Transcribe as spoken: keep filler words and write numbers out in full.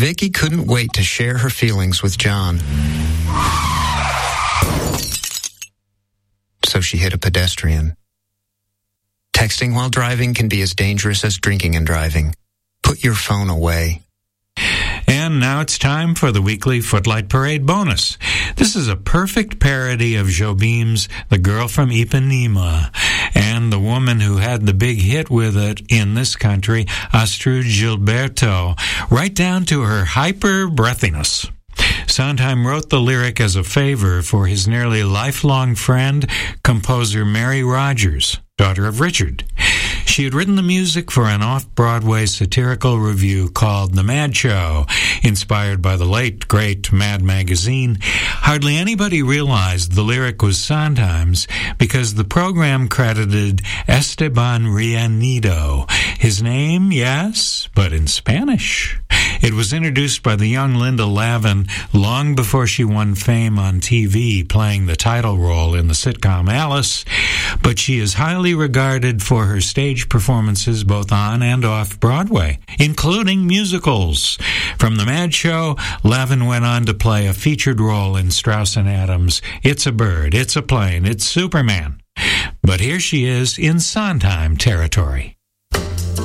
Vicky couldn't wait to share her feelings with John. So she hit a pedestrian. Texting while driving can be as dangerous as drinking and driving. Put your phone away. And now it's time for the weekly Footlight Parade bonus. This is a perfect parody of Jobim's The Girl from Ipanema and the woman who had the big hit with it in this country, Astrud Gilberto, right down to her hyper breathiness. Sondheim wrote the lyric as a favor for his nearly lifelong friend, composer Mary Rogers, daughter of Richard. She had written the music for an off-Broadway satirical revue called The Mad Show, inspired by the late, great Mad Magazine. Hardly anybody realized the lyric was Sondheim's because the program credited Esteban Rianido. His name, yes, but in Spanish. It was introduced by the young Linda Lavin long before she won fame on T V, playing the title role in the sitcom Alice, but she is highly regarded for her stage performances both on and off Broadway, including musicals. From The Mad Show, Lavin went on to play a featured role in Strauss and Adams' It's a Bird, It's a Plane, It's Superman. But here she is in Sondheim territory.